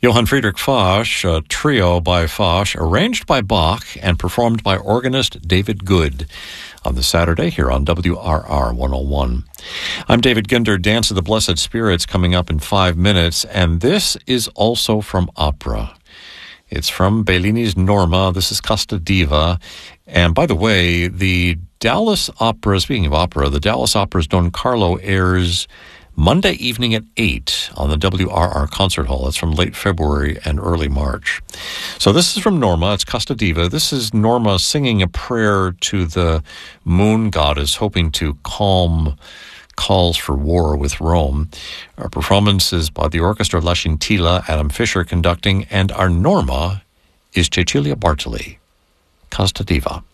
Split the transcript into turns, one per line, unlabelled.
Johann Friedrich Foch, a trio by Foch, arranged by Bach and performed by organist David Good on the Saturday here on WRR 101. I'm David Ginder. Dance of the Blessed Spirits coming up in 5 minutes, and this is also from opera. It's from Bellini's Norma. This is Casta Diva. And by the way, the Dallas Opera, speaking of opera, the Dallas Opera's Don Carlo airs Monday evening at 8 on the WRR Concert Hall. It's from late February and early March. So this is from Norma. It's Casta Diva. This is Norma singing a prayer to the moon goddess, hoping to calm calls for war with Rome. Our performance is by the Orchestra La Scintilla, Adam Fisher conducting, and our Norma is Cecilia Bartoli. Casta Diva.